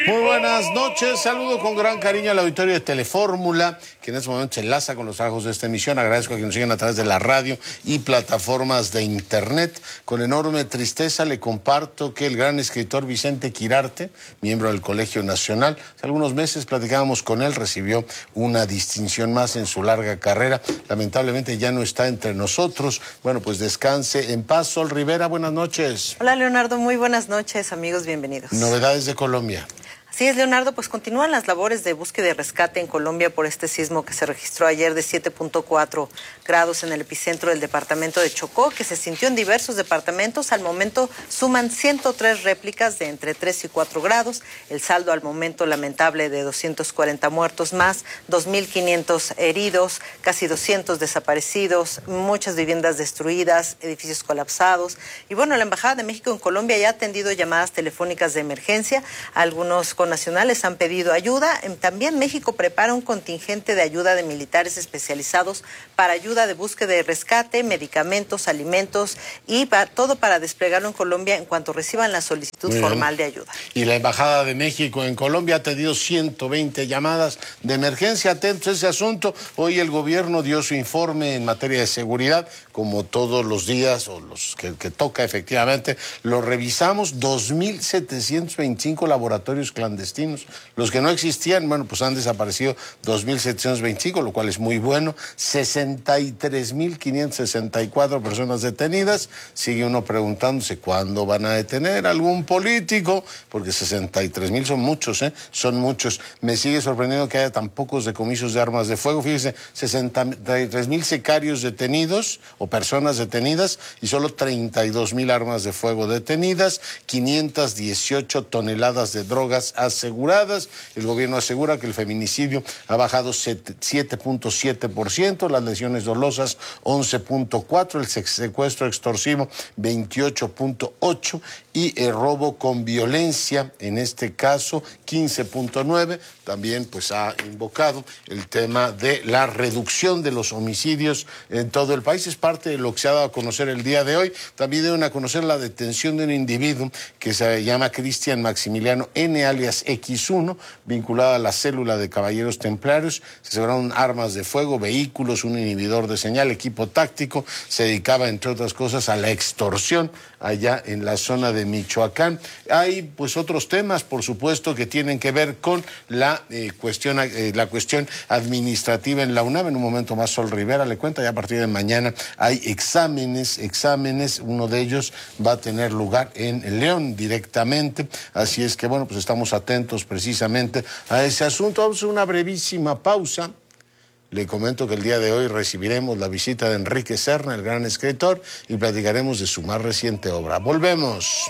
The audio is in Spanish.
Muy buenas noches, saludo con gran cariño al auditorio de Telefórmula, que en este momento se enlaza con los trabajos de esta emisión. Agradezco a que nos sigan a través de la radio y plataformas de internet. Con enorme tristeza le comparto que el gran escritor Vicente Quirarte, miembro del Colegio Nacional, hace algunos meses platicábamos con él, recibió una distinción más en su larga carrera. Lamentablemente ya no está entre nosotros. Bueno, pues descanse en paz. Sol Rivera, buenas noches. Hola Leonardo, muy buenas noches, amigos, bienvenidos. Novedades de Colombia. Así es, Leonardo, pues continúan las labores de búsqueda y rescate en Colombia por este sismo que se registró ayer de 7.4 grados en el epicentro del departamento de Chocó, que se sintió en diversos departamentos. Al momento suman 103 réplicas de entre 3 y 4 grados. El saldo al momento lamentable de 240 muertos más, 2.500 heridos, casi 200 desaparecidos, muchas viviendas destruidas, edificios colapsados. Y bueno, la Embajada de México en Colombia ya ha atendido llamadas telefónicas de emergencia. Algunos connacionales han pedido ayuda. También México prepara un contingente de ayuda de militares especializados para ayuda de búsqueda y rescate, medicamentos, alimentos y todo para desplegarlo en Colombia en cuanto reciban la solicitud formal de ayuda. Y la Embajada de México en Colombia ha tenido 120 llamadas de emergencia. Atentos a ese asunto. Hoy el gobierno dio su informe en materia de seguridad, como todos los días, o los que toca efectivamente. Lo revisamos, 2.725 laboratorios clandestinos. Los que no existían, bueno, pues han desaparecido 2.725, lo cual es muy bueno. 63.564 personas detenidas. Sigue uno preguntándose cuándo van a detener a algún político, porque 63.000 son muchos, son muchos. Me sigue sorprendiendo que haya tan pocos decomisos de armas de fuego. Fíjese, 63.000 sicarios detenidos o personas detenidas y solo 32.000 armas de fuego detenidas, 518 toneladas de drogas aseguradas. El gobierno asegura que el feminicidio ha bajado 7.7%, las lesiones dolosas 11.4%, el secuestro extorsivo 28.8% y el robo con violencia, en este caso 15.9%. También pues ha invocado el tema de la reducción de los homicidios en todo el país. Es parte de lo que se ha dado a conocer el día de hoy. También deben a conocer la detención de un individuo que se llama Cristian Maximiliano N. alias X1, vinculado a la célula de Caballeros Templarios. Se aseguraron armas de fuego, vehículos, un inhibidor de señal, equipo táctico. Se dedicaba, entre otras cosas, a la extorsión allá en la zona de Michoacán. Hay pues otros temas, por supuesto, que tienen que ver con la cuestión administrativa en la UNAM. En un momento más Sol Rivera le cuenta, ya a partir de mañana hay exámenes. Uno de ellos va a tener lugar en León directamente. Así es que, bueno, pues estamos atentos precisamente a ese asunto. Vamos a una brevísima pausa. Le comento que el día de hoy recibiremos la visita de Enrique Serna, el gran escritor, y platicaremos de su más reciente obra. Volvemos.